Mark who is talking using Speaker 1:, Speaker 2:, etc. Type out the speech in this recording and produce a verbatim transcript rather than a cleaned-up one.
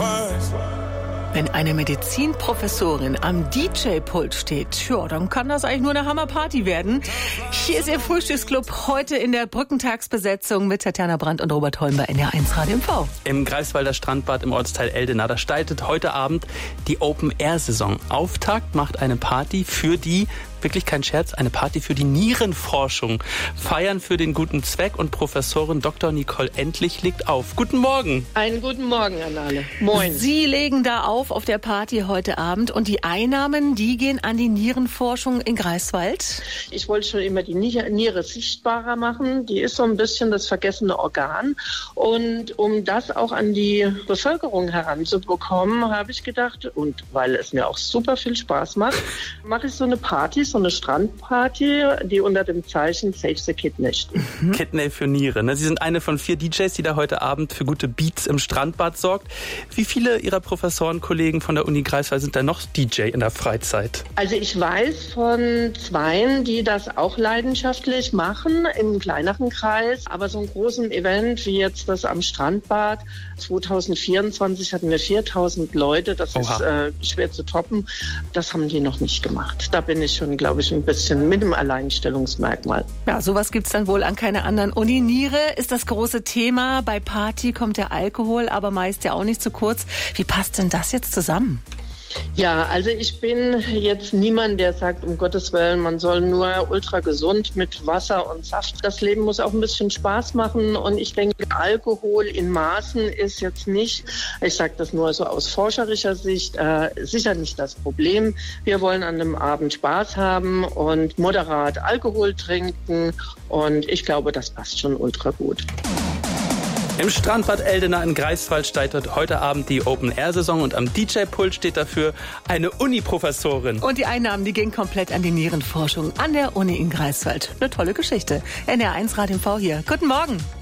Speaker 1: twice.
Speaker 2: Wenn eine Medizinprofessorin am D J-Pult steht, ja, dann kann das eigentlich nur eine Hammerparty werden. Hier ist Ihr Frühstücksclub heute in der Brückentagsbesetzung mit Tatjana Brandt und Robert Holm bei N R eins Radio M V.
Speaker 3: Im Greifswalder Strandbad im Ortsteil Eldena, da startet heute Abend die Open-Air-Saison. Auftakt macht eine Party für die, wirklich kein Scherz, eine Party für die Nierenforschung. Feiern für den guten Zweck und Professorin Doktor Nicole Endlich legt auf. Guten Morgen.
Speaker 4: Einen guten Morgen an alle. Moin.
Speaker 2: Sie legen da auf auf der Party heute Abend und die Einnahmen, die gehen an die Nierenforschung in Greifswald.
Speaker 4: Ich wollte schon immer die Niere sichtbarer machen. Die ist so ein bisschen das vergessene Organ. Und um das auch an die Bevölkerung heranzubekommen, habe ich gedacht, und weil es mir auch super viel Spaß macht, mache ich so eine Party, so eine Strandparty, die unter dem Zeichen Save the Kidney steht.
Speaker 3: Mhm. Kidney für Niere. Ne? Sie sind eine von vier D Js, die da heute Abend für gute Beats im Strandbad sorgt. Wie viele Ihrer Professorenkollegen von der Uni Greifswald sind da noch D J in der Freizeit?
Speaker 4: Also ich weiß von zweien, die das auch leidenschaftlich machen, im kleineren Kreis. Aber so ein großes Event wie jetzt das am Strandbad, zwanzig vierundzwanzig hatten wir viertausend Leute, das Oha. ist äh, schwer zu toppen. Das haben die noch nicht gemacht. Da bin ich schon, glaube ich, ein bisschen mit dem Alleinstellungsmerkmal.
Speaker 2: Ja, sowas gibt's dann wohl an keiner anderen Uni. Niere ist das große Thema. Bei Party kommt der Alkohol, aber meist ja auch nicht zu kurz. Wie passt denn das jetzt zusammen?
Speaker 4: Ja, also ich bin jetzt niemand, der sagt, um Gottes Willen, man soll nur ultra gesund mit Wasser und Saft. Das Leben muss auch ein bisschen Spaß machen und ich denke, Alkohol in Maßen ist jetzt nicht, ich sage das nur so aus forscherischer Sicht, äh, sicher nicht das Problem. Wir wollen an dem Abend Spaß haben und moderat Alkohol trinken und ich glaube, das passt schon ultra gut.
Speaker 3: Im Strandbad Eldena in Greifswald startet heute Abend die Open-Air-Saison und am D J-Pult steht dafür eine Uni-Professorin.
Speaker 2: Und die Einnahmen, die gehen komplett an die Nierenforschung an der Uni in Greifswald. Eine tolle Geschichte. N R eins Radio M V hier. Guten Morgen.